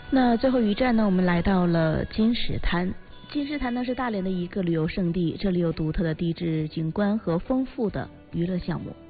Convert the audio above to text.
那最后一站呢，我们来到了金石滩。金石滩呢是大连的一个旅游胜地，这里有独特的地质景观和丰富的娱乐项目。